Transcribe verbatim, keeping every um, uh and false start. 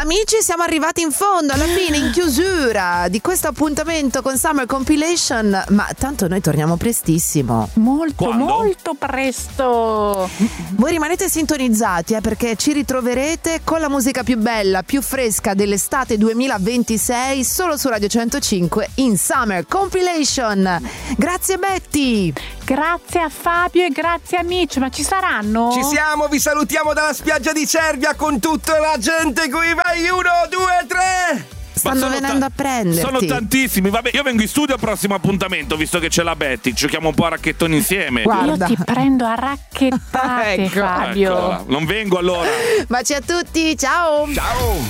Amici, siamo arrivati in fondo, alla fine, in chiusura di questo appuntamento con Summer Compilation. Ma tanto noi torniamo prestissimo. Molto, Quando? molto presto. Voi rimanete sintonizzati eh, perché ci ritroverete con la musica più bella, più fresca dell'estate duemilaventisei solo su Radio centocinque in Summer Compilation. Grazie Betty. Grazie a Fabio e grazie amici. Ma ci saranno? Ci siamo, vi salutiamo dalla spiaggia di Cervia con tutta la gente qui. Vai, uno, due, tre. Stanno sono venendo ta- a prenderti. Sono tantissimi. Vabbè, io vengo in studio al prossimo appuntamento, visto che c'è la Betty. Giochiamo un po' a racchettoni insieme. Guarda. Io ti prendo a racchettate, Ecco, Fabio. Eccola. Non vengo allora. Baci a tutti, ciao. Ciao.